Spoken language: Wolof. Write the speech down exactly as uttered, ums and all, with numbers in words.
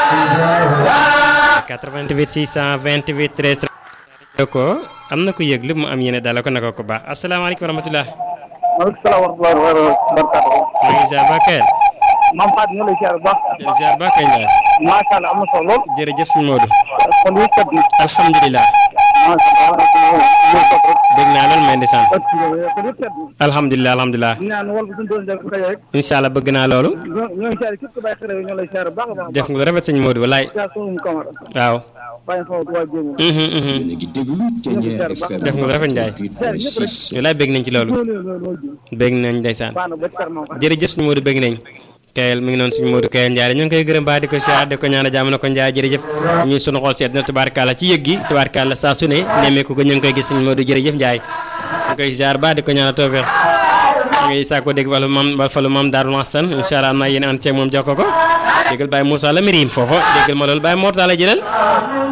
quatre-vingt-huit six cent vingt-huit treize ko am na ku yëg lu mu am yéene dala ko naka ko baax asalaamaaleykum wa rahmatulah. maaleykum salaam wa rahmatulah barakaatu. maa ngi ziar ba kër. Mame Fatou ñu ngi lay ziar bu baax. jërëjëf ziar ba kër Ndiaye. macha allah am na solo lool. jërëjëf sëñ Modou. kon yëpp kat bi. alhamdulilah. macha allah. dégg naa lool may ndeysaan. kon yëpp kat bi. alhamdulilah alhamdulilah. ñaan wal bu suñu doon def ko rek. incha allah bëgg naa loolu. ñoo ñoo ngi ziar képp ku bàyyi xel ñoo lay ziar bu baax a baax. def nga rafet sëñ Modou walaay. waaw. bàyyi xaw waa jéem. def nga rafet Ndiaye. walaay bëgg nañ ci loolu. bëgg nañ ndeysaan. jërëjëf sëñ Modou bëgg nañ. Kayel mi ngi noonu suñu Modou Kayel Ndiaye ñu ngi koy gërëm baax di ko siyaar di ko ñaanal jàmm na ko Ndiaye jërëjëf ñuy sunu xool seet na tubaarkàlla ci yëg gi tubaarkàlla saa su ne nemmeeku ko ñu ngi koy gis suñu Modou jërëjëf Ndiaye ñu koy siyaar baax di ko ñaanal tawfeex ñu ngi saa ko dégg wala mam wala falu mam Darou Hassan incha allah am naa yéen ànd ceeg moom jox ko ko déggal Baye Moussa la Mirim foofu déggal ma loolu Baye Mortala jëlal